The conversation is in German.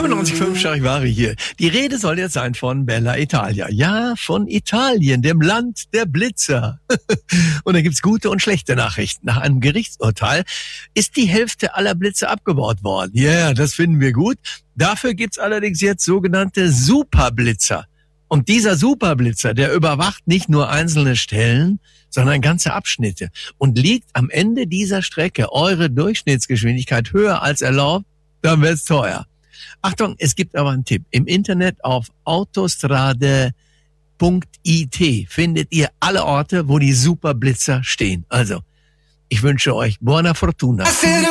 95,5 Charivari hier. Die Rede soll jetzt sein von Bella Italia. Ja, von Italien, dem Land der Blitzer. Und da gibt's gute und schlechte Nachrichten. Nach einem Gerichtsurteil ist die Hälfte aller Blitze abgebaut worden. Ja, das finden wir gut. Dafür gibt's allerdings jetzt sogenannte Superblitzer. Und dieser Superblitzer, der überwacht nicht nur einzelne Stellen, sondern ganze Abschnitte. Und liegt am Ende dieser Strecke eure Durchschnittsgeschwindigkeit höher als erlaubt, dann wird's teuer. Achtung, es gibt aber einen Tipp. Im Internet auf autostrade.it findet ihr alle Orte, wo die Superblitzer stehen. Also, ich wünsche euch buona fortuna.